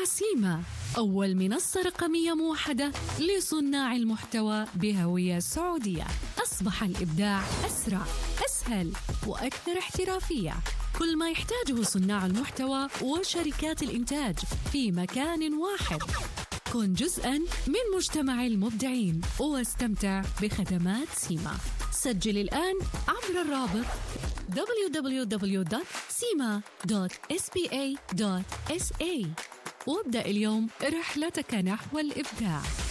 مع سيما، أول منصة رقمية موحدة لصناع المحتوى بهوية سعودية. أصبح الإبداع أسرع، أسهل، وأكثر احترافية. كل ما يحتاجه صناع المحتوى وشركات الإنتاج في مكان واحد. كن جزءاً من مجتمع المبدعين واستمتع بخدمات سيما. سجل الآن عبر الرابط www.sima.spa.sa وابدأ اليوم رحلتك نحو الإبداع.